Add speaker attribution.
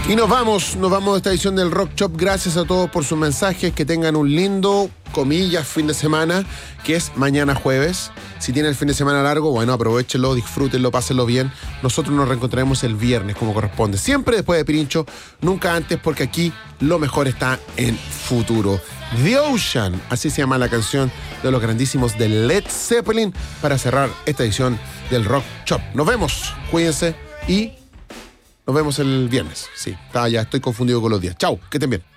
Speaker 1: Y nos vamos de esta edición del Rock Shop. Gracias a todos por sus mensajes. Que tengan un lindo, comillas, fin de semana, que es mañana jueves. Si tienen el fin de semana largo, bueno, aprovechenlo, disfrútenlo, pásenlo bien. Nosotros nos reencontraremos el viernes como corresponde. Siempre después de Pirincho, nunca antes, porque aquí lo mejor está en futuro. The Ocean, así se llama la canción de los grandísimos de Led Zeppelin, para cerrar esta edición del Rock Shop. Nos vemos, cuídense y nos vemos el viernes. Sí, ya estoy confundido con los días. Chau, que estén bien.